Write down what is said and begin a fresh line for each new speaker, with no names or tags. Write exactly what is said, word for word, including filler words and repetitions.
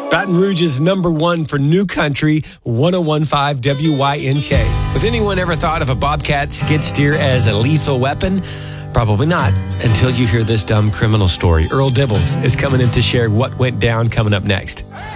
Baton Rouge's number one for New Country, one oh one point five W Y N K. Has anyone ever thought of a Bobcat skid steer as a lethal weapon? Probably not, until you hear this dumb criminal story. Earl Dibbles is coming in to share what went down coming up next.